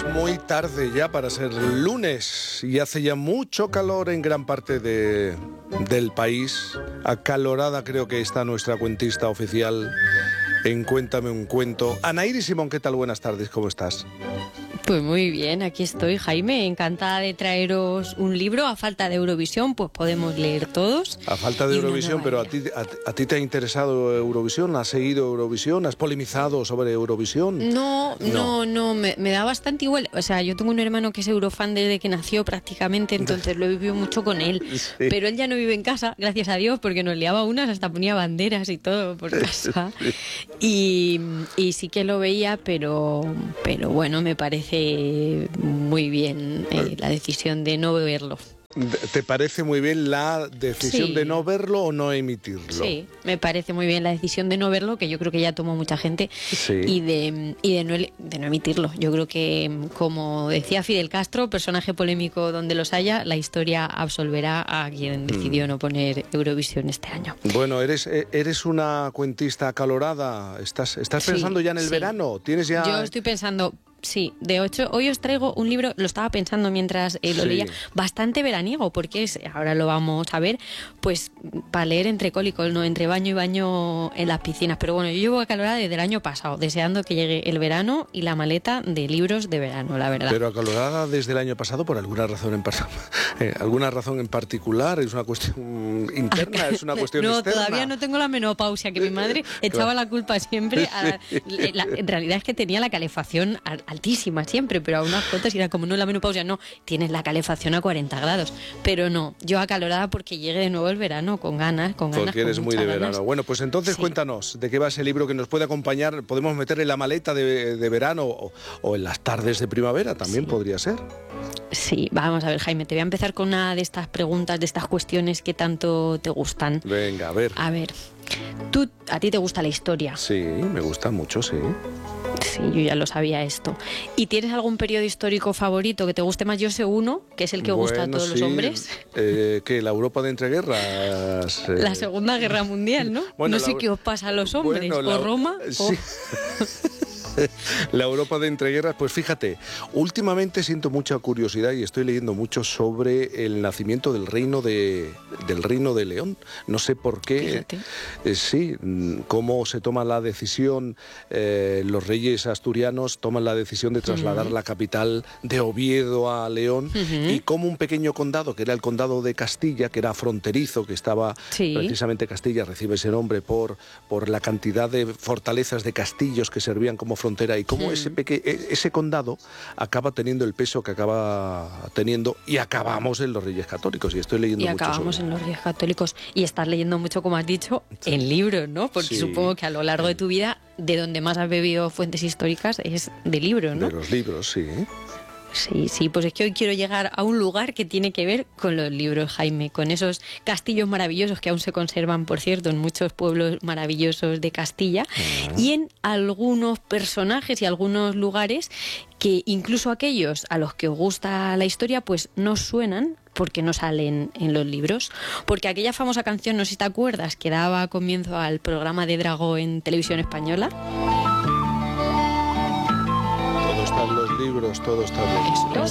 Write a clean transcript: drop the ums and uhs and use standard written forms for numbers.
Es muy tarde ya para ser lunes y hace ya mucho calor en gran parte del país. Acalorada creo que está nuestra cuentista oficial en Cuéntame un cuento. Anaíri Simón, ¿qué tal? Buenas tardes, ¿cómo estás? Pues muy bien, aquí estoy, Jaime, encantada de traeros un libro. A falta de Eurovisión, pues podemos leer todos. A falta de Eurovisión, pero ¿a ti te ha interesado Eurovisión? ¿Has seguido Eurovisión? ¿Has polemizado sobre Eurovisión? No, me da bastante igual. O sea, yo tengo un hermano que es eurofan desde que nació prácticamente, entonces lo he vivido mucho con él. Sí. Pero él ya no vive en casa, gracias a Dios, porque nos liaba unas, hasta ponía banderas y todo por casa. Y sí que lo veía, pero bueno, me parece muy bien la decisión de no verlo. ¿Te parece muy bien la decisión de no verlo o no emitirlo? Sí, me parece muy bien la decisión de no verlo, que yo creo que ya tomó mucha gente, y de no emitirlo. Yo creo que, como decía Fidel Castro, personaje polémico donde los haya, la historia absolverá a quien decidió no poner Eurovisión este año. Bueno, eres una cuentista acalorada. ¿Estás pensando ya en el verano? ¿Tienes ya...? Yo estoy pensando... Sí, de 8. Hoy os traigo un libro, lo estaba pensando mientras lo leía, bastante veraniego, porque ahora lo vamos a ver, pues para leer entre cólicos, ¿no? Entre baño y baño en las piscinas. Pero bueno, yo llevo acalorada desde el año pasado, deseando que llegue el verano y la maleta de libros de verano, la verdad. Pero acalorada desde el año pasado por alguna razón en particular, ¿es una cuestión interna, es una cuestión externa? No, todavía no tengo la menopausia, que mi madre echaba la culpa siempre. En realidad es que tenía la calefacción altísima siempre, pero a unas cuotas era como, no, la menopausia, no, tienes la calefacción a 40 grados, pero no, yo acalorada porque llegue de nuevo el verano, con ganas. Porque eres muy de verano. Bueno, pues entonces cuéntanos, ¿de qué va ese libro que nos puede acompañar? ¿Podemos meterle la maleta de verano o en las tardes de primavera? También podría ser. Sí, vamos a ver, Jaime, te voy a empezar con una de estas preguntas, de estas cuestiones que tanto te gustan. Venga, a ver. A ver, ¿a ti te gusta la historia? Sí, me gusta mucho, sí. Sí, yo ya lo sabía esto. ¿Y tienes algún periodo histórico favorito que te guste más? Yo sé uno, que es el que gusta a todos los hombres. ¿Qué? ¿La Europa de entreguerras? La Segunda Guerra Mundial, ¿no? Bueno, no sé qué os pasa a los hombres. Bueno, ¿O Roma? Sí. La Europa de entreguerras, pues fíjate, últimamente siento mucha curiosidad y estoy leyendo mucho sobre el nacimiento del reino de León. No sé por qué. Sí, cómo se toma la decisión, los reyes asturianos toman la decisión de trasladar la capital de Oviedo a León, y cómo un pequeño condado, que era el condado de Castilla, que era fronterizo, que estaba precisamente Castilla, recibe ese nombre por la cantidad de fortalezas de castillos que servían como frontera, y cómo ese condado acaba teniendo el peso que acaba teniendo, y acabamos en los Reyes Católicos, y estoy leyendo mucho acabamos en los Reyes Católicos, y estás leyendo mucho, como has dicho, en libros, ¿no? Porque supongo que a lo largo de tu vida, de donde más has bebido fuentes históricas es de libros, ¿no? De los libros, sí. Sí, pues es que hoy quiero llegar a un lugar que tiene que ver con los libros, Jaime, con esos castillos maravillosos que aún se conservan, por cierto, en muchos pueblos maravillosos de Castilla, y en algunos personajes y algunos lugares que incluso aquellos a los que os gusta la historia, pues no suenan porque no salen en los libros. Porque aquella famosa canción, no sé si te acuerdas, que daba comienzo al programa de Dragó en Televisión Española. Todo está en los libros, todo está en los libros.